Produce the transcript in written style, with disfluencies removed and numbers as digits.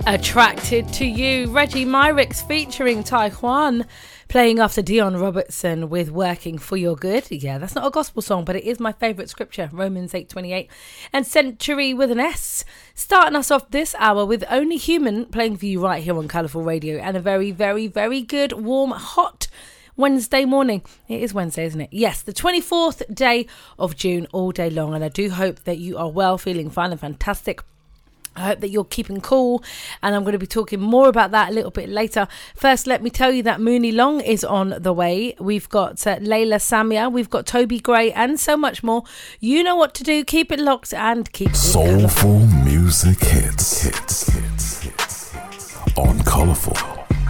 Attracted to You, Reggie Myricks featuring Taekwon, playing after Dion Robertson with Working for Your Good. Yeah, that's not a gospel song, but it is my favourite scripture, Romans 8:28. And Century with an S, starting us off this hour with Only Human, playing for you right here on Colourful Radio, and a very, very, very good, warm, hot Wednesday morning. It is Wednesday, isn't it? Yes, the 24th day of June, all day long. And I do hope that you are well, feeling fine and fantastic. I hope that you're keeping cool, and I'm going to be talking more about that a little bit later. First, let me tell you that Mooney Long is on the way. We've got Layla Samia, we've got Toby Gray, and so much more. You know what to do. Keep it locked and keep it soulful music hits on Colourful.